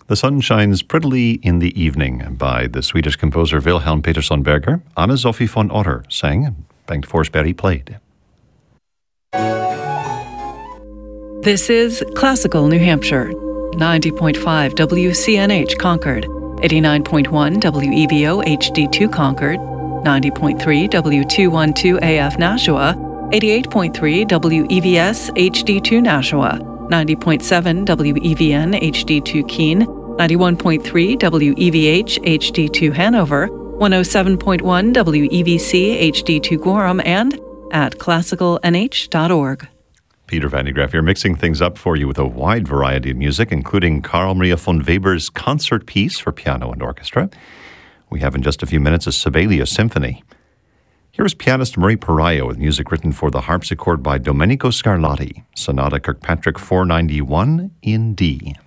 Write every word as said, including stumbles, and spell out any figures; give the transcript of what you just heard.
The Sun Shines Prettily in the Evening by the Swedish composer Wilhelm Petersson Berger. Anna Sophie von Otter sang, Bengt Forsberg played. This is Classical New Hampshire, ninety point five W C N H Concord, eighty-nine point one W E V O H D two Concord, ninety point three W two twelve A F Nashua, eighty-eight point three W E V S H D two Nashua, ninety point seven W E V N H D two Keene, ninety-one point three W E V H H D two Hanover, one oh seven point one W E V C H D two Gorham, and at classical n h dot org. Peter Van de Graaff here, mixing things up for you with a wide variety of music, including Carl Maria von Weber's concert piece for piano and orchestra. We have in just a few minutes a Sibelius Symphony. Here's pianist Marie Perayo with music written for the harpsichord by Domenico Scarlatti, Sonata Kirkpatrick four ninety-one in D.